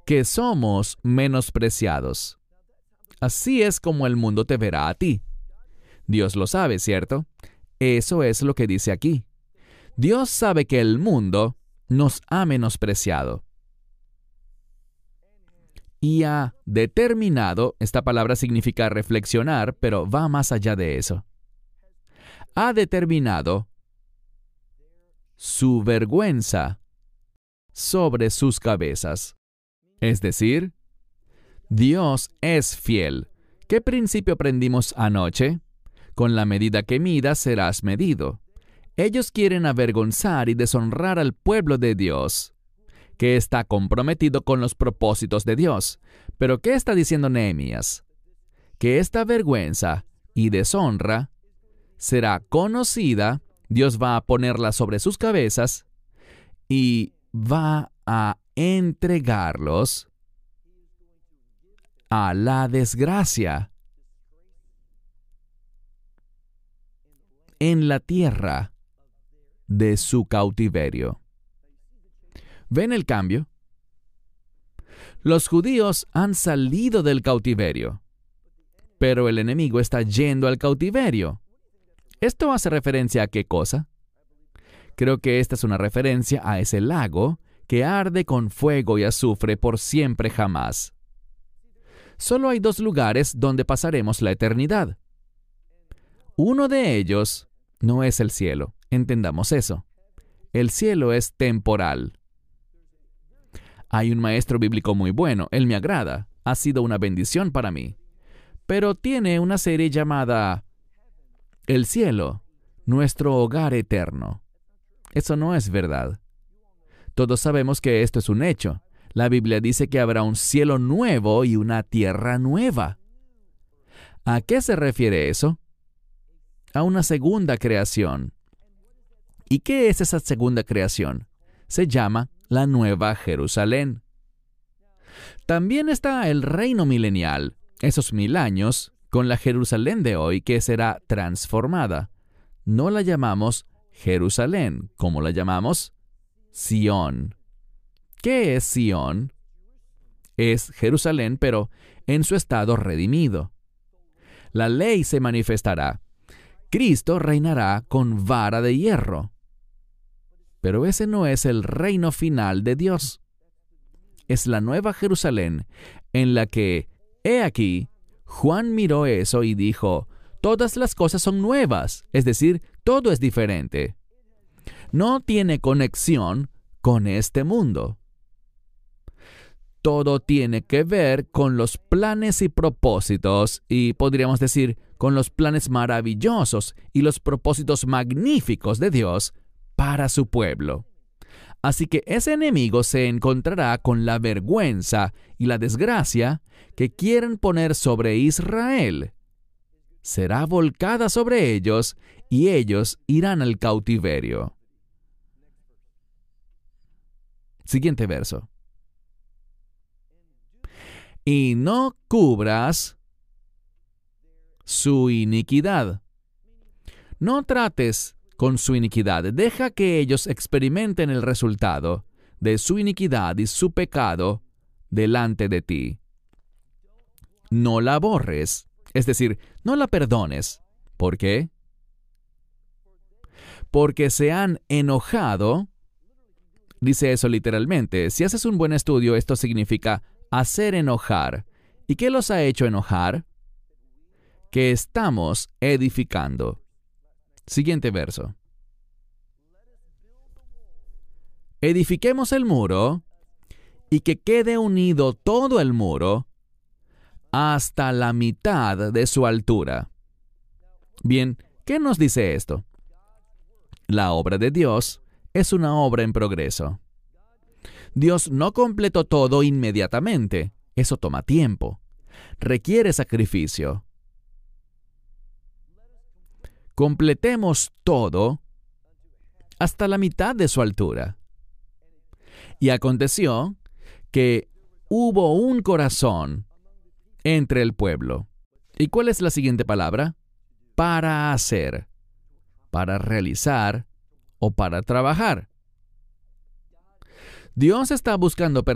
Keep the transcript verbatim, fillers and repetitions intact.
que somos menospreciados. Así es como el mundo te verá a ti. Dios lo sabe, ¿cierto? Eso es lo que dice aquí. Dios sabe que el mundo nos ha menospreciado. Y ha determinado, esta palabra significa reflexionar, pero va más allá de eso. Ha determinado su vergüenza sobre sus cabezas. Es decir, Dios es fiel. ¿Qué principio aprendimos anoche? Con la medida que midas serás medido. Ellos quieren avergonzar y deshonrar al pueblo de Dios, que está comprometido con los propósitos de Dios. Pero ¿qué está diciendo Nehemías? Que esta vergüenza y deshonra será conocida, Dios va a ponerla sobre sus cabezas y va a entregarlos a la desgracia en la tierra de su cautiverio. ¿Ven el cambio? Los judíos han salido del cautiverio, pero el enemigo está yendo al cautiverio. ¿Esto hace referencia a qué cosa? Creo que esta es una referencia a ese lago que arde con fuego y azufre por siempre jamás. Solo hay dos lugares donde pasaremos la eternidad. Uno de ellos no es el cielo, entendamos eso. El cielo es temporal. Hay un maestro bíblico muy bueno, él me agrada, ha sido una bendición para mí. Pero tiene una serie llamada El cielo, nuestro hogar eterno. Eso no es verdad. Todos sabemos que esto es un hecho. La Biblia dice que habrá un cielo nuevo y una tierra nueva. ¿A qué se refiere eso? A una segunda creación. ¿Y qué es esa segunda creación? Se llama la Nueva Jerusalén. También está el reino milenial, esos mil años, con la Jerusalén de hoy que será transformada. No la llamamos Jerusalén, ¿cómo la llamamos? Sión. ¿Qué es Sión? Es Jerusalén, pero en su estado redimido. La ley se manifestará. Cristo reinará con vara de hierro. Pero ese no es el reino final de Dios. Es la nueva Jerusalén en la que, he aquí, Juan miró eso y dijo, todas las cosas son nuevas, es decir, todo es diferente. No tiene conexión con este mundo. Todo tiene que ver con los planes y propósitos, y podríamos decir, con los planes maravillosos y los propósitos magníficos de Dios para su pueblo. Así que ese enemigo se encontrará con la vergüenza y la desgracia que quieren poner sobre Israel. Será volcada sobre ellos y ellos irán al cautiverio. Siguiente verso. Y no cubras su iniquidad. No trates con su iniquidad. Deja que ellos experimenten el resultado de su iniquidad y su pecado delante de ti. No la borres, es decir, no la perdones. ¿Por qué? Porque se han enojado. Dice eso literalmente. Si haces un buen estudio, esto significa hacer enojar. ¿Y qué los ha hecho enojar? Que estamos edificando. Siguiente verso. Edifiquemos el muro y que quede unido todo el muro hasta la mitad de su altura. Bien, ¿qué nos dice esto? La obra de Dios es una obra en progreso. Dios no completó todo inmediatamente. Eso toma tiempo. Requiere sacrificio. Completemos todo hasta la mitad de su altura. Y aconteció que hubo un corazón entre el pueblo. ¿Y cuál es la siguiente palabra? Para hacer, para realizar o para trabajar. Dios está buscando